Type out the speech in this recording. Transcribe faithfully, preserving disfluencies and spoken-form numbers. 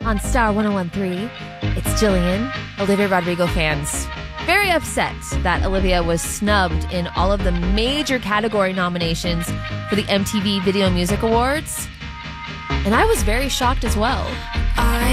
On Star one oh one point three, it's Jillian, Olivia Rodrigo fans. Very upset that Olivia was snubbed in all of the major category nominations for the M T V Video Music Awards. And I was very shocked as well. I